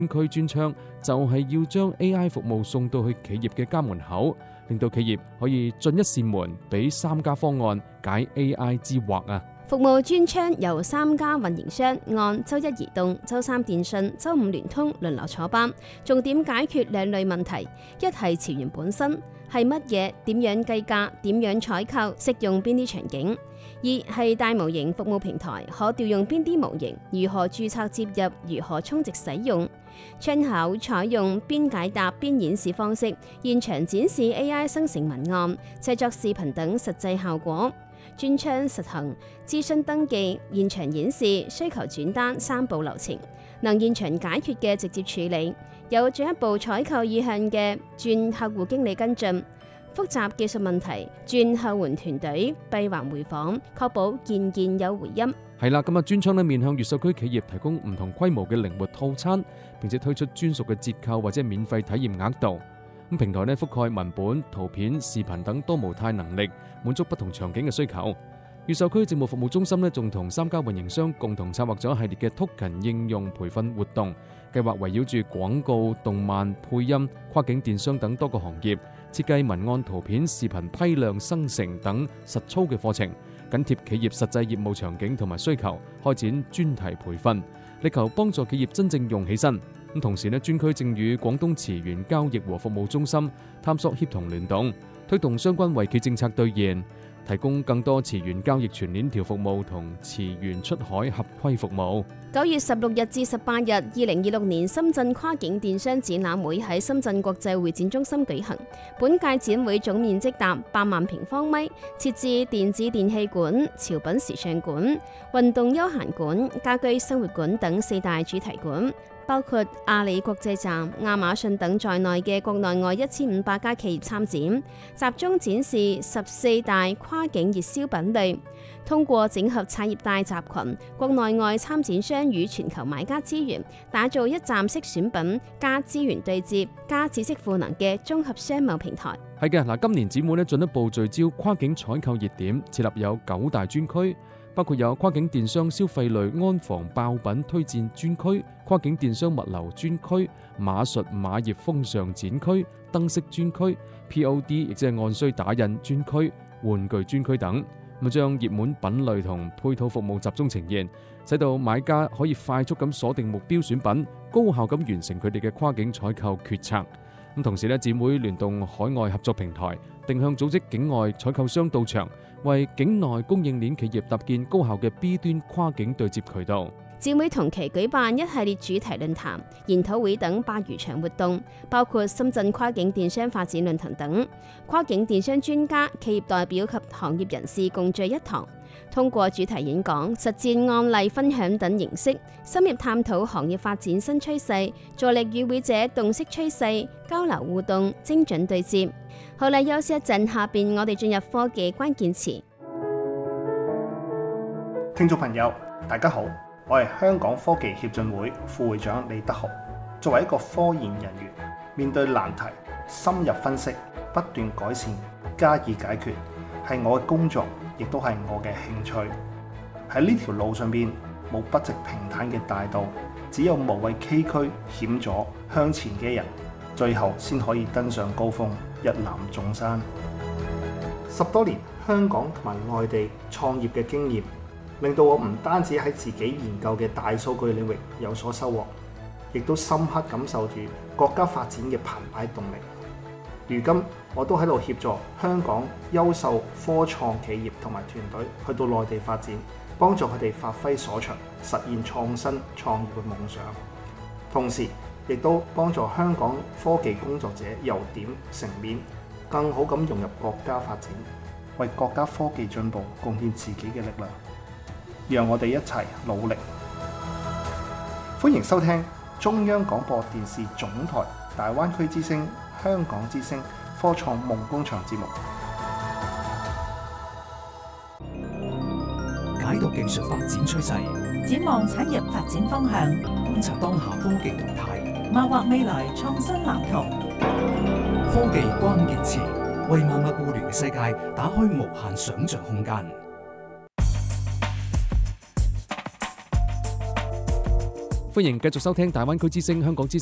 區專槍就係要將 AI 服務送到去企業嘅家門口，令到企業可以進一扇門，俾3家方案解 AI 之惑啊！ 服務專槍由3家運營商按周1移動、周3電訊、周5聯通輪流坐班，重點解決2類問題：一係潮源本身係乜嘢，點樣計價，點樣採購，適用邊啲場景；二係大模型服務平台可調用邊啲模型，如何註冊接入，如何充值使用。窗口採用邊解答邊演示方式，現場展示 AI 生成文案、製作視頻等實際效果。專槍實行諮詢登記、現場演示、需求轉單3步流程，能現場解決嘅直接處理，有進一步採購意向嘅轉客戶經理跟進，複雜技術問題轉後援團隊閉環回訪，確保件件有回音。 係啦，咁專槍面向越秀區企業提供唔同規模嘅靈活套餐，並且推出專屬嘅折扣或者免費體驗額度。平台覆蓋文本、圖片、視頻等多模態能力，滿足不同場景嘅需求。越秀區政務服務中心仲同3家運營商共同策劃咗系列嘅 Token 應用培訓活動，計劃圍繞住廣告、動漫、配音、跨境電商等多個行業，設計文案、圖片、視頻批量生成等實操嘅課程，緊貼企業實際業務場景同埋需求，開展專題培訓，力求幫助企業真正用起身。同時專區正與廣東慈源交易和服務中心探索協同聯動，推動相關惠企政策兌現，提供更多慈源交易全鏈條服務同慈源出海合規服務。 9月16日至18日，2026年深圳跨境電商展覽會喺深圳國際會展中心舉行。本屆展會總面積達8萬平方米，設置電子電器館、潮品時尚館、運動休閒館、家居生活館等4大主題館。包括阿里國際站、亞馬遜等在內嘅國內外1500家企業參展，集中展示14大跨境熱銷品類。通過整合產業大集群、國內外參展商與全球買家資源，打造一站式選品加資源對接加知識賦能嘅綜合商貿平台。 係嘅，今年展會進一步聚焦跨境採購熱點，設立有9大專區。包括有跨境電商消費類安防爆品推薦專區、跨境電商物流專區、馬術馬業風尚展區、燈飾專區、POD 亦即係按需打印專區、玩具專區等，咁將熱門品類同配套服務集中呈現，使到買家可以快速咁鎖定目標選品，高效咁完成佢哋嘅跨境採購決策。咁同時展會聯動海外合作平台，定向組織境外採購商到場，為境內供應鏈企業搭建高效嘅 B 端跨境對接渠道。 展會同期舉辦一系列主題論壇、研討會等百餘場活動，包括深圳跨境電商發展論壇等，跨境電商專家、企業代表及行業人士共聚一堂，通過主題演講、實戰案例分享等形式，深入探討行業發展新趨勢，助力與會者洞悉趨勢、交流互動、精準對接。好啦，休息一陣，下邊我哋進入科技關鍵詞。 聽眾朋友，大家好，我係香港科技協進會副會長李德豪。作為一個科研人員，面對難題，深入分析，不斷改善，加以解決，係我嘅工作，亦都係我嘅興趣。喺呢條路上邊，冇筆直平坦嘅大道，只有無畏崎嶇險阻向前嘅人，最後先可以登上高峰，一覽眾山。10多年香港同埋內地創業嘅經驗，令到我唔單止喺自己研究嘅大數據領域有所收穫，亦都深刻感受住國家發展嘅澎湃動力。如今我都喺度協助香港優秀科創企業同埋團隊去到內地發展，幫助佢哋發揮所長，實現創新創業嘅夢想。同時亦都幫助香港科技工作者由點成面，更好咁融入國家發展，為國家科技進步貢獻自己嘅力量。讓我哋一齊努力。歡迎收聽中央廣播電視總台大灣區之聲、香港之聲科創夢工場節目， 解讀技術發展趨勢， 展望產業發展方向， 觀察當下科技動態， 謀劃未來創新藍圖。 科技關鍵詞，為萬物互聯嘅世界打開無限想像空間。 歡迎繼續收聽大灣區之聲香港之